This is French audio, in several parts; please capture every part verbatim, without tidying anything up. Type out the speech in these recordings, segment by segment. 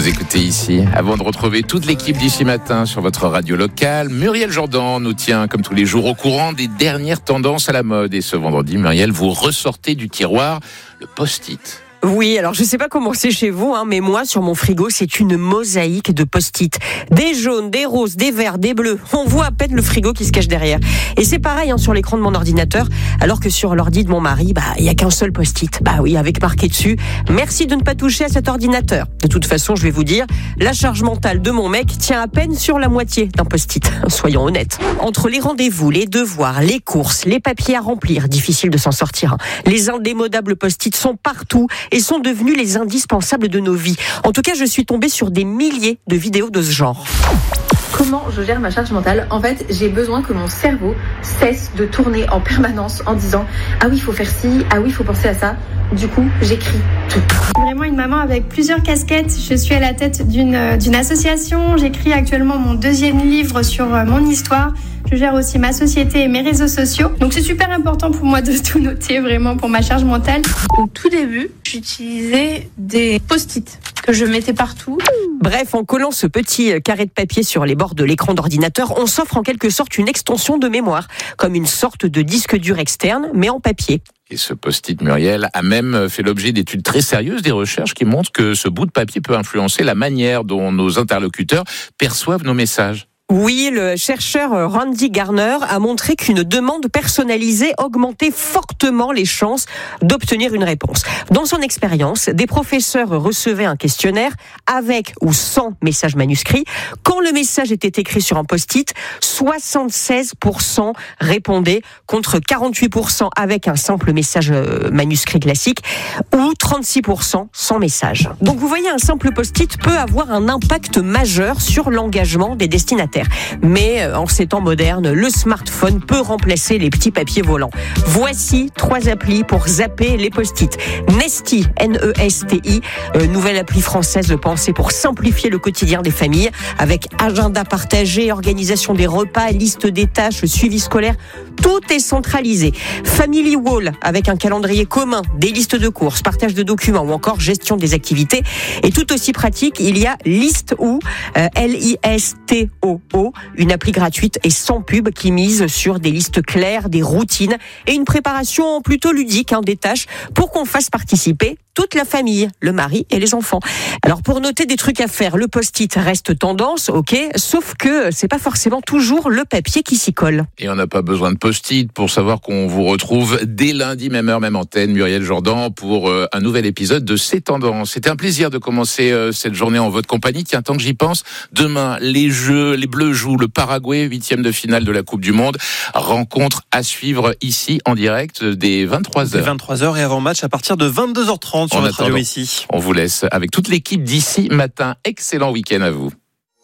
Vous écoutez ici. Avant de retrouver toute l'équipe d'ici matin sur votre radio locale, Muriel Jourdan nous tient comme tous les jours au courant des dernières tendances à la mode. Et ce vendredi, Muriel, vous ressortez du tiroir le post-it. Oui, alors je sais pas comment c'est chez vous, hein, mais moi, sur mon frigo, c'est une mosaïque de post-it. Des jaunes, des roses, des verts, des bleus. On voit à peine le frigo qui se cache derrière. Et c'est pareil hein, sur l'écran de mon ordinateur, alors que sur l'ordi de mon mari, bah il y a qu'un seul post-it. Bah oui, avec marqué dessus, merci de ne pas toucher à cet ordinateur. De toute façon, je vais vous dire, la charge mentale de mon mec tient à peine sur la moitié d'un post-it. Soyons honnêtes. Entre les rendez-vous, les devoirs, les courses, les papiers à remplir, difficile de s'en sortir. Hein. Les indémodables post-it sont partout et sont devenus les indispensables de nos vies. En tout cas, je suis tombée sur des milliers de vidéos de ce genre. Comment je gère ma charge mentale ? En fait, j'ai besoin que mon cerveau cesse de tourner en permanence en disant « Ah oui, il faut faire ci, ah oui, il faut penser à ça ». Du coup, j'écris tout. Je suis vraiment une maman avec plusieurs casquettes. Je suis à la tête d'une, d'une association. J'écris actuellement mon deuxième livre sur mon histoire. Je gère aussi ma société et mes réseaux sociaux. Donc c'est super important pour moi de tout noter vraiment pour ma charge mentale. Au tout début, j'utilisais des post-it que je mettais partout. Bref, en collant ce petit carré de papier sur les bords de l'écran d'ordinateur, on s'offre en quelque sorte une extension de mémoire, comme une sorte de disque dur externe, mais en papier. Et ce post-it, Muriel, a même fait l'objet d'études très sérieuses, des recherches qui montrent que ce bout de papier peut influencer la manière dont nos interlocuteurs perçoivent nos messages. Oui, le chercheur Randy Garner a montré qu'une demande personnalisée augmentait fortement les chances d'obtenir une réponse. Dans son expérience, des professeurs recevaient un questionnaire avec ou sans message manuscrit. Quand le message était écrit sur un post-it, soixante-seize pour cent répondaient contre quarante-huit pour cent avec un simple message manuscrit classique ou trente-six pour cent sans message. Donc vous voyez, un simple post-it peut avoir un impact majeur sur l'engagement des destinataires. Mais en ces temps modernes, le smartphone peut remplacer les petits papiers volants. Voici trois applis pour zapper les post-it. Nesty, N E S T I, euh, nouvelle appli française pensée pour simplifier le quotidien des familles, avec agenda partagé, organisation des repas, liste des tâches, suivi scolaire. Tout est centralisé. Family Wall, avec un calendrier commun, des listes de courses, partage de documents ou encore gestion des activités. Et tout aussi pratique, il y a List.oo, euh, L I S T O O, une appli gratuite et sans pub qui mise sur des listes claires, des routines et une préparation plutôt ludique hein, des tâches pour qu'on fasse participer toute la famille, le mari et les enfants. Alors pour noter des trucs à faire, le post-it reste tendance, ok, sauf que c'est pas forcément toujours le papier qui s'y colle. Et on n'a pas besoin de post-it pour savoir qu'on vous retrouve dès lundi, même heure, même antenne, Muriel Jourdan, pour euh, un nouvel épisode de C'est Tendances. C'était un plaisir de commencer euh, cette journée en votre compagnie. Tiens, tant que j'y pense, demain, les Jeux, les Bleus jouent le Paraguay, huitième de finale de la Coupe du Monde. Rencontre à suivre ici en direct dès vingt-trois heures. Dès vingt-trois heures et avant match à partir de vingt-deux heures trente sur notre radio ici. On vous laisse avec toute l'équipe d'ici matin. Excellent week-end à vous.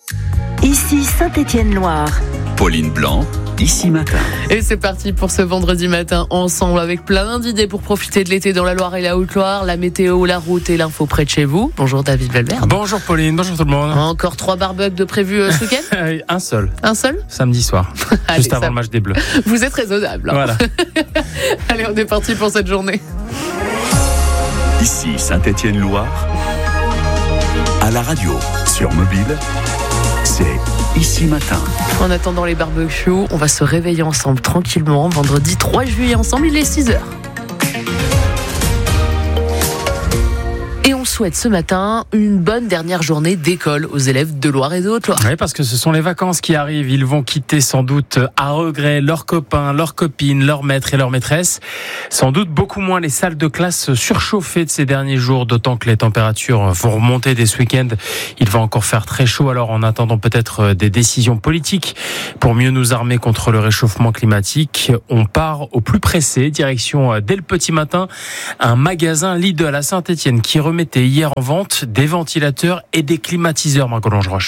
Ici Saint-Étienne-Loire. Pauline Blanc, Ici Matin. Et c'est parti pour ce vendredi matin ensemble avec plein d'idées pour profiter de l'été dans la Loire et la Haute-Loire, la météo, la route et l'info près de chez vous. Bonjour David Belbert. Bonjour Pauline, bonjour tout le monde. Encore trois barbecues de prévus ce week-end. Un seul. Un seul Samedi soir, Allez, juste avant ça... le match des Bleus. Vous êtes raisonnable. Hein. Voilà. Allez, on est parti pour cette journée. Ici Saint-Étienne-Loire, à la radio, sur mobile, c'est Ici Matin. En attendant les barbecues, on va se réveiller ensemble tranquillement. Vendredi trois juillet ensemble, il est six heures. Et on souhaite ce matin une bonne dernière journée d'école aux élèves de Loire et de Haute-Loire. Oui, parce que ce sont les vacances qui arrivent. Ils vont quitter sans doute à regret leurs copains, leurs copines, leurs maîtres et leurs maîtresses. Sans doute beaucoup moins les salles de classe surchauffées de ces derniers jours, d'autant que les températures vont remonter dès ce week-end. Il va encore faire très chaud, alors en attendant peut-être des décisions politiques pour mieux nous armer contre le réchauffement climatique, on part au plus pressé, direction dès le petit matin, un magasin Lidl à Saint-Étienne qui remettait hier en vente des ventilateurs et des climatiseurs, Margot Langeroche.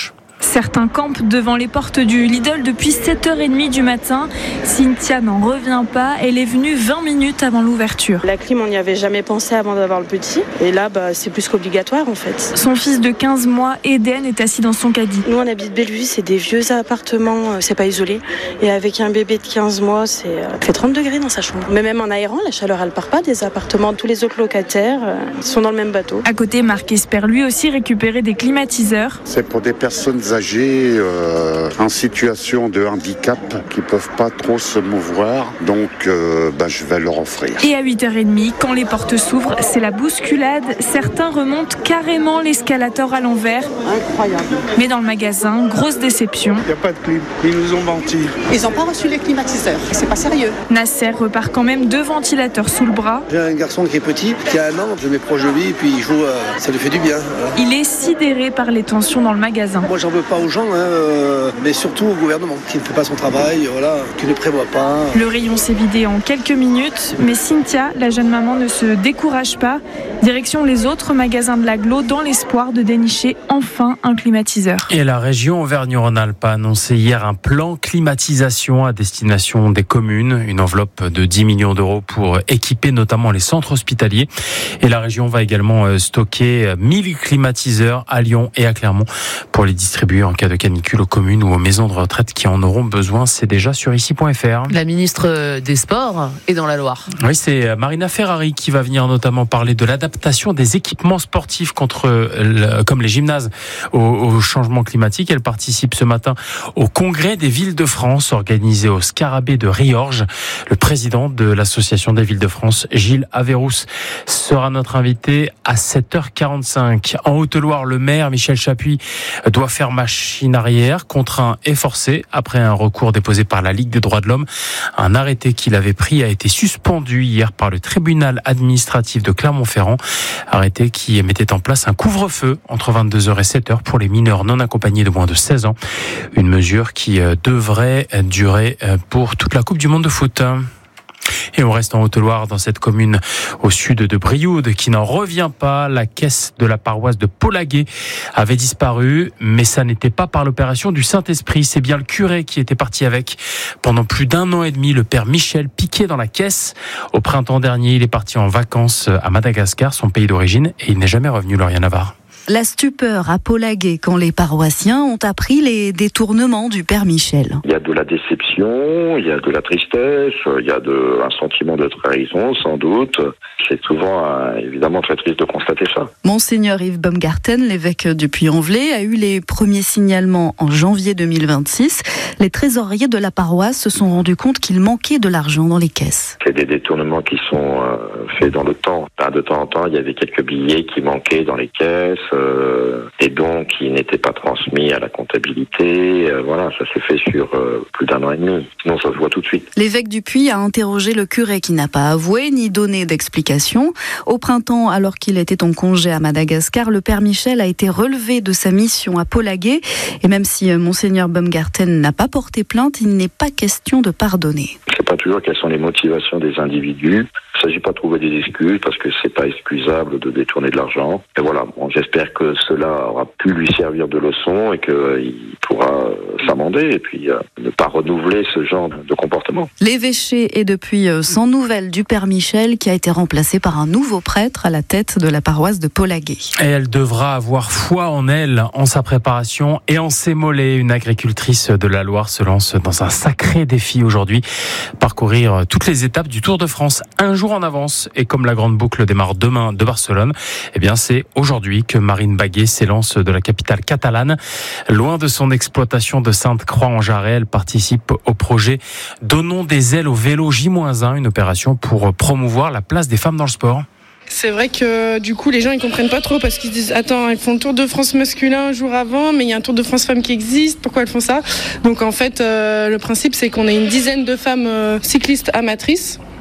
Certains campent devant les portes du Lidl depuis sept heures trente du matin. Cynthia n'en revient pas. Elle est venue vingt minutes avant l'ouverture. La clim, on n'y avait jamais pensé avant d'avoir le petit. Et là, bah, c'est plus qu'obligatoire en fait. Son fils de quinze mois, Eden, est assis dans son caddie. Nous, on habite Bellevue, c'est des vieux appartements, c'est pas isolé. Et avec un bébé de quinze mois, c'est euh, fait trente degrés dans sa chambre. Mais même en aérant, la chaleur, elle part pas des appartements. Tous les autres locataires euh, sont dans le même bateau. À côté, Marc espère lui aussi récupérer des climatiseurs. C'est pour des personnes âgées euh, en situation de handicap qui peuvent pas trop se mouvoir. Donc, euh, bah, je vais leur offrir. Et à huit heures trente, quand les portes s'ouvrent, c'est la bousculade. Certains remontent carrément l'escalator à l'envers. Incroyable. Mais dans le magasin, grosse déception. Il n'y a pas de clim. Ils nous ont menti. Ils n'ont pas reçu les climatiseurs. C'est pas sérieux. Nasser repart quand même deux ventilateurs sous le bras. J'ai un garçon qui est petit, qui a un an, je mets proche de lui, et puis il joue, euh, ça lui fait du bien. Voilà. Il est sidéré par les tensions dans le magasin. Moi, j'en veux pas aux gens, hein, euh, mais surtout au gouvernement, qui ne fait pas son travail, voilà, qui ne prévoit pas. Le rayon s'est vidé en quelques minutes, mais Cynthia, la jeune maman, ne se décourage pas. Direction les autres magasins de l'agglo dans l'espoir de dénicher enfin un climatiseur. Et la région Auvergne-Rhône-Alpes a annoncé hier un plan climatisation à destination des communes, une enveloppe de dix millions d'euros pour équiper notamment les centres hospitaliers. Et la région va également stocker mille climatiseurs à Lyon et à Clermont pour les distribuer en cas de canicule aux communes ou aux maisons de retraite qui en auront besoin. C'est déjà sur ici point f r. La ministre des Sports est dans la Loire. Oui, c'est Marina Ferrari qui va venir notamment parler de l'adaptation des équipements sportifs contre, le, comme les gymnases, au, au changement climatique. Elle participe ce matin au congrès des villes de France organisé au Scarabée de Riorges. Le président de l'association des villes de France, Gilles Averrousse, sera notre invité à sept heures quarante-cinq. En Haute-Loire, le maire Michel Chapuis doit faire machine arrière, contraint et forcé après un recours déposé par la Ligue des droits de l'homme. Un arrêté qu'il avait pris a été suspendu hier par le tribunal administratif de Clermont-Ferrand. Arrêté qui mettait en place un couvre-feu entre vingt-deux heures et sept heures pour les mineurs non accompagnés de moins de seize ans. Une mesure qui devrait durer pour toute la Coupe du Monde de foot. Et on reste en Haute-Loire, dans cette commune au sud de Brioude, qui n'en revient pas. La caisse de la paroisse de Polaguet avait disparu, mais ça n'était pas par l'opération du Saint-Esprit. C'est bien le curé qui était parti avec pendant plus d'un an et demi, le père Michel, piqué dans la caisse. Au printemps dernier, il est parti en vacances à Madagascar, son pays d'origine, et il n'est jamais revenu, Lauriane Navarre. La stupeur à Polaguet quand les paroissiens ont appris les détournements du père Michel. Il y a de la déception, il y a de la tristesse, il y a de, un sentiment de trahison sans doute. C'est souvent euh, évidemment très triste de constater ça. Monseigneur Yves Baumgarten, l'évêque du Puy-en-Velay, a eu les premiers signalements en janvier deux mille vingt-six. Les trésoriers de la paroisse se sont rendus compte qu'il manquait de l'argent dans les caisses. C'est des détournements qui sont euh, faits dans le temps. De temps en temps, il y avait quelques billets qui manquaient dans les caisses. Euh, et donc qui n'était pas transmis à la comptabilité. Euh, voilà, ça s'est fait sur euh, plus d'un an et demi. Sinon, ça se voit tout de suite. L'évêque du Puy a interrogé le curé qui n'a pas avoué ni donné d'explication. Au printemps, alors qu'il était en congé à Madagascar, le père Michel a été relevé de sa mission à Polaguet. Et même si euh, Monseigneur Baumgarten n'a pas porté plainte, il n'est pas question de pardonner. Je ne sais pas toujours quelles sont les motivations des individus. Il ne s'agit pas de trouver des excuses parce que c'est pas excusable de détourner de l'argent. Et voilà, bon, j'espère que cela aura pu lui servir de leçon et qu'il pourra s'amender et puis euh, ne pas renouveler ce genre de comportement. L'évêché est depuis euh, sans nouvelles du père Michel qui a été remplacé par un nouveau prêtre à la tête de la paroisse de Polaguet. Et elle devra avoir foi en elle, en sa préparation et en ses mollets. Une agricultrice de la Loire se lance dans un sacré défi aujourd'hui. Parcourir toutes les étapes du Tour de France un jour en avance. Et comme la grande boucle démarre demain de Barcelone, eh bien c'est aujourd'hui que Marine Baguet s'élance de la capitale catalane. Loin de son exploitation de Sainte-Croix-en-Jarret, elle participe au projet Donnons des ailes au vélo J un, une opération pour promouvoir la place des femmes dans le sport. C'est vrai que du coup les gens ils comprennent pas trop parce qu'ils se disent attends, elles font le Tour de France masculin un jour avant mais il y a un Tour de France femmes qui existe, pourquoi elles font ça? Donc en fait euh, le principe c'est qu'on a une dizaine de femmes euh, cyclistes amatrices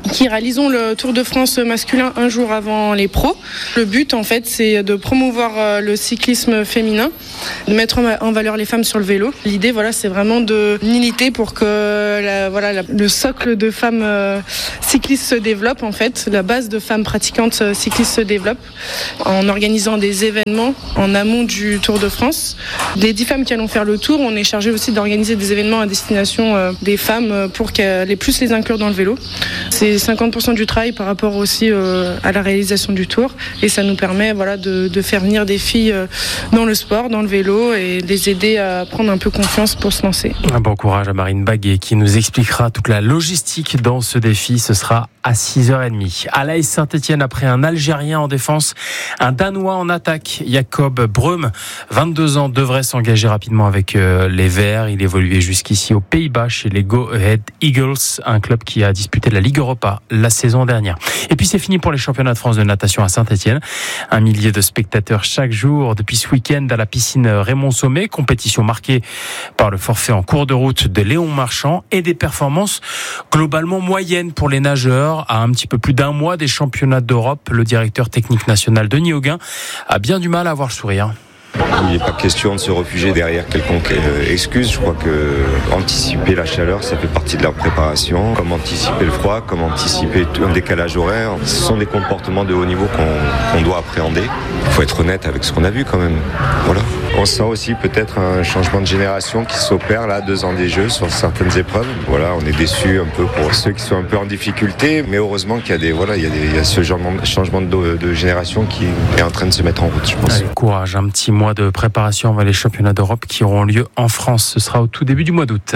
qui réalisons le Tour de France masculin un jour avant les pros. Le but, en fait, c'est de promouvoir le cyclisme féminin, de mettre en valeur les femmes sur le vélo. L'idée, voilà, c'est vraiment de militer pour que la, voilà, la, le socle de femmes euh, cyclistes se développe, en fait, la base de femmes pratiquantes cyclistes se développe, en organisant des événements en amont du Tour de France. Les dix femmes qui allons faire le tour, on est chargé aussi d'organiser des événements à destination euh, des femmes pour qu'elles les plus les inclure dans le vélo. C'est cinquante pour cent du travail par rapport aussi euh, à la réalisation du tour, et ça nous permet voilà, de, de faire venir des filles euh, dans le sport, dans le vélo, et les aider à prendre un peu confiance pour se lancer. Un bon courage à Marine Baguet qui nous expliquera toute la logistique dans ce défi. Ce sera à six heures trente. À l'A S Saint-Etienne, après un Algérien en défense, un Danois en attaque, Jacob Brüm, vingt-deux ans, devrait s'engager rapidement avec euh, les Verts. Il évoluait jusqu'ici aux Pays-Bas chez les Go Ahead Eagles, un club qui a disputé la Ligue Europa la saison dernière. Et puis c'est fini pour les championnats de France de natation à Saint-Etienne. Un millier de spectateurs chaque jour depuis ce week-end à la piscine Raymond Sommet, compétition marquée par le forfait en cours de route de Léon Marchand et des performances globalement moyennes pour les nageurs. À un petit peu plus d'un mois des championnats d'Europe, le directeur technique national Denis Auguin a bien du mal à avoir le sourire. Il n'est pas question de se réfugier derrière quelconque excuse. Je crois que anticiper la chaleur, ça fait partie de la préparation. Comme anticiper le froid, comme anticiper un décalage horaire. Ce sont des comportements de haut niveau qu'on, qu'on doit appréhender. Il faut être honnête avec ce qu'on a vu quand même. Voilà. On sent aussi peut-être un changement de génération qui s'opère là, deux ans des Jeux sur certaines épreuves. Voilà, on est déçus un peu pour ceux qui sont un peu en difficulté, mais heureusement qu'il y a des, voilà, il y a, des, il y a ce changement de, de génération qui est en train de se mettre en route, je pense. Allez, courage, un petit mois de préparation avant les championnats d'Europe qui auront lieu en France. Ce sera au tout début du mois d'août.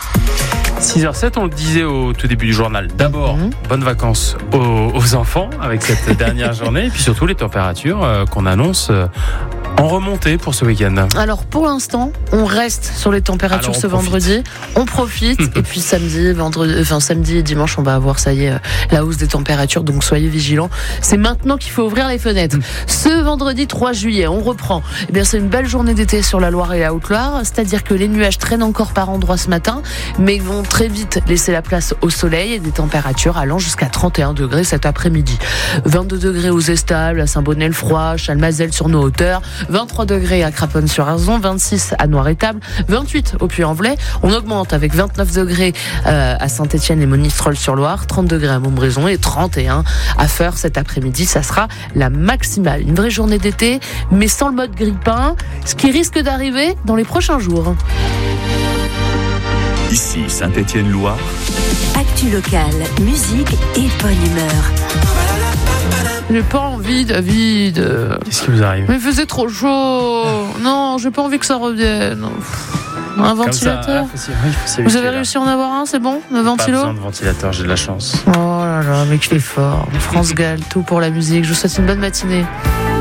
six heures zéro sept, on le disait au tout début du journal. D'abord, mmh. bonnes vacances aux, aux enfants avec cette dernière journée, et puis surtout les températures euh, qu'on annonce euh, en remontée pour ce week-end. Alors pour l'instant, on reste sur les températures ce profite. vendredi. On profite et puis samedi, vendredi, enfin samedi et dimanche, on va avoir ça y est la hausse des températures. Donc soyez vigilants. C'est maintenant qu'il faut ouvrir les fenêtres. Ce vendredi trois juillet, on reprend. Eh bien, c'est une belle journée d'été sur la Loire et la Haute-Loire. C'est-à-dire que les nuages traînent encore par endroits ce matin, mais vont très vite laisser la place au soleil et des températures allant jusqu'à trente et un degrés cet après-midi. vingt-deux degrés aux Estables, à Saint-Bonnet-le-Froid, Chalmazel sur nos hauteurs, vingt-trois degrés à Craponne-sur-Arzon, vingt-six à Noiretable, vingt-huit au Puy-en-Velay. On augmente avec vingt-neuf degrés euh, à Saint-Etienne et Monistrol-sur-Loire, trente degrés à Montbrison et trente et un à Feurs cet après-midi. Ça sera la maximale. Une vraie journée d'été, mais sans le mode grippin, ce qui risque d'arriver dans les prochains jours. Ici Saint-Etienne-Loire. Actu locale, musique et bonne humeur. J'ai pas envie, David. Qu'est-ce qui vous arrive ? Mais il faisait trop chaud. Non, j'ai pas envie que ça revienne. Un Comme ventilateur. Ça, ah, faut s'y, faut vous avez réussi à en avoir un, c'est bon ? Le ventilo ? Pas besoin de ventilateur, j'ai de la chance. Oh là là, mais qu'il est fort. France Gall, tout pour la musique. Je vous souhaite une bonne matinée.